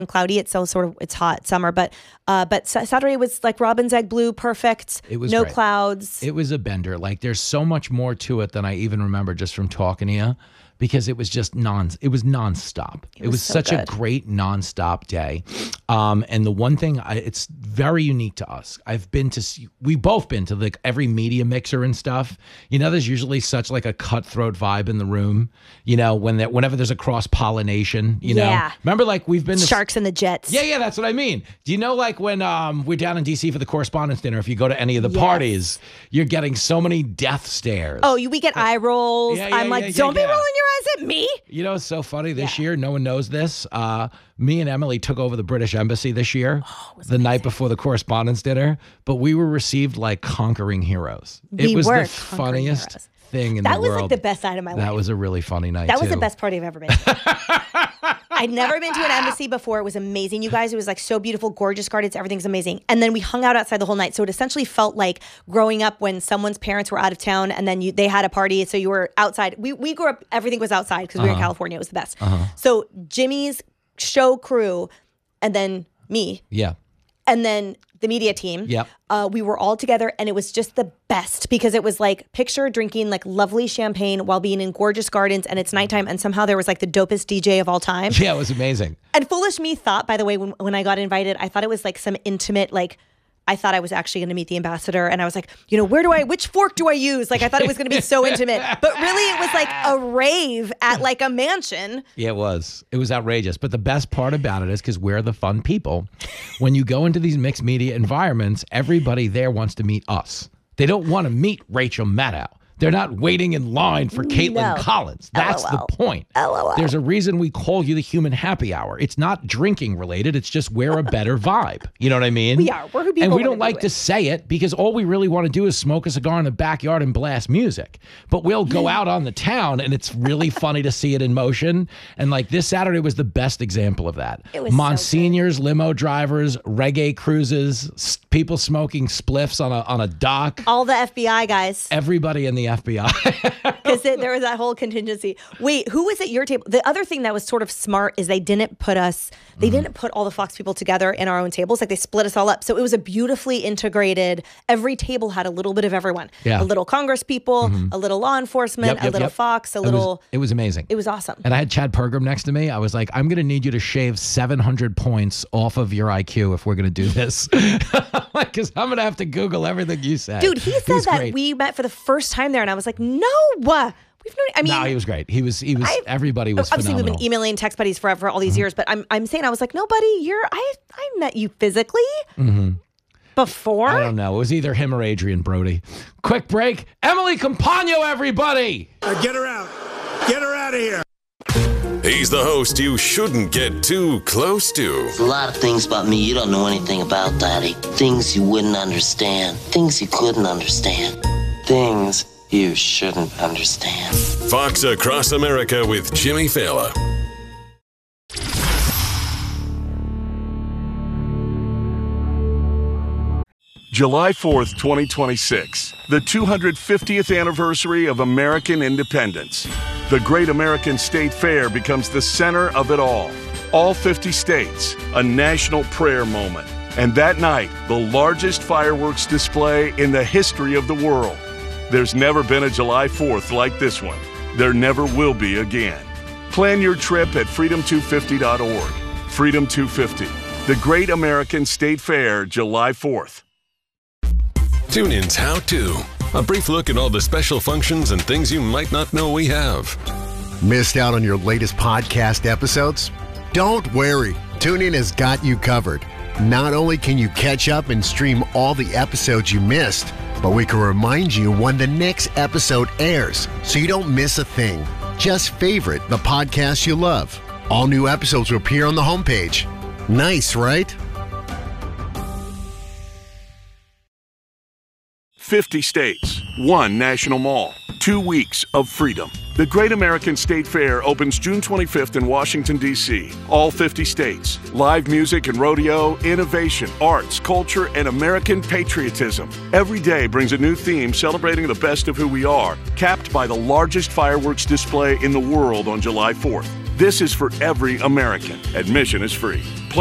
and cloudy. It's still it's hot summer, but Saturday was like robin's egg blue, perfect. It was no great. clouds. It was a bender. Like there's so much more to it than I even remember just from talking to you, because it was just nonstop. It was so such good. a great nonstop day. And the one thing, it's very unique to us. We've both been to like every media mixer and stuff. You know, there's usually such like a cutthroat vibe in the room, you know, whenever there's a cross pollination, you know, remember like we've been to Sharks and the Jets. Yeah, that's what I mean. Do you know, like when we're down in DC for the correspondence dinner, if you go to any of the parties, you're getting so many death stares. Oh, we get eye rolls. I'm like, don't be rolling your eyes at me. You know, it's so funny this year. No one knows this. Me and Emily took over the British Embassy this year, the night before the correspondence dinner, but we were received like conquering heroes. It was the funniest thing in the world. That was like the best night of my life. That was a really funny night, That was the best party I've ever been to. I'd never been to an embassy before. It was amazing. You guys, it was like so beautiful, gorgeous gardens. Everything's amazing. And then we hung out outside the whole night. So it essentially felt like growing up when someone's parents were out of town and then they had a party. So you were outside. We grew up, everything was outside because we were in California. It was the best. So Jimmy's show crew and then me. Yeah. And then the media team. Yep. We were all together and it was just the best because it was like picture drinking like lovely champagne while being in gorgeous gardens and it's nighttime and somehow there was like the dopest DJ of all time. Yeah, it was amazing. And foolish me thought, by the way, when I got invited, I thought it was like some intimate, like, I thought I was actually going to meet the ambassador and I was like, you know, which fork do I use? Like, I thought it was going to be so intimate, but really it was like a rave at like a mansion. Yeah, it was. It was outrageous. But the best part about it is because we're the fun people. When you go into these mixed media environments, everybody there wants to meet us. They don't want to meet Rachel Maddow. They're not waiting in line for Caitlin Collins. That's LOL. the point. LOL. There's a reason we call you the human happy hour. It's not drinking related. It's just we're a better vibe. You know what I mean? We are. We're who people And we wanna don't like do to say it because all we really want to do is smoke a cigar in the backyard and blast music. But we'll go out on the town and it's really funny to see it in motion. And like this Saturday was the best example of that. It was Monsignors, limo drivers, reggae cruises, people smoking spliffs on a dock. All the FBI guys. Everybody in the FBI. Because there was that whole contingency. Wait, who was at your table? The other thing that was sort of smart is they didn't put all the Fox people together in our own tables. Like they split us all up. So it was a beautifully integrated, every table had a little bit of everyone. Yeah. A little Congress people, a little law enforcement, a little Fox, a little. It was amazing. It was awesome. And I had Chad Pergram next to me. I was like, I'm going to need you to shave 700 points off of your IQ if we're going to do this. Because I'm going to have to Google everything you said. Dude, he said that great. We met for the first time there, and I was like, no. We've known. I mean, no, he was great. He was. Everybody was obviously phenomenal. we've been emailing text buddies for all these years, but I'm saying I was like, no, buddy, I met you physically before. I don't know. It was either him or Adrian Brody. Quick break. Emily Compagno, everybody. Get her out. Get her out of here. He's the host you shouldn't get too close to. There's a lot of things about me you don't know anything about, Daddy. Things you wouldn't understand. Things you couldn't understand. Things you shouldn't understand. Fox Across America with Jimmy Fallon. July 4th, 2026, the 250th anniversary of American independence. The Great American State Fair becomes the center of it all. All 50 states, a national prayer moment. And that night, the largest fireworks display in the history of the world. There's never been a July 4th like this one. There never will be again. Plan your trip at freedom250.org. Freedom 250, the Great American State Fair, July 4th. TuneIn's How To. A brief look at all the special functions and things you might not know we have. Missed out on your latest podcast episodes? Don't worry. TuneIn has got you covered. Not only can you catch up and stream all the episodes you missed, but we can remind you when the next episode airs so you don't miss a thing. Just favorite the podcast you love. All new episodes will appear on the homepage. Nice, right? 50 states, one national mall, 2 weeks of freedom. The Great American State Fair opens June 25th in Washington, D.C. All 50 states. Live music and rodeo, innovation, arts, culture, and American patriotism. Every day brings a new theme celebrating the best of who we are, capped by the largest fireworks display in the world on July 4th. This is for every American. Admission is free.